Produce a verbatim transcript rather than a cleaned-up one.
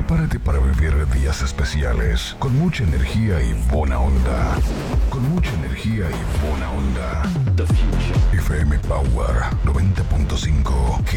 Prepárate para vivir días especiales con mucha energía y buena onda. Con mucha energía y buena onda. F M Power noventa punto cinco.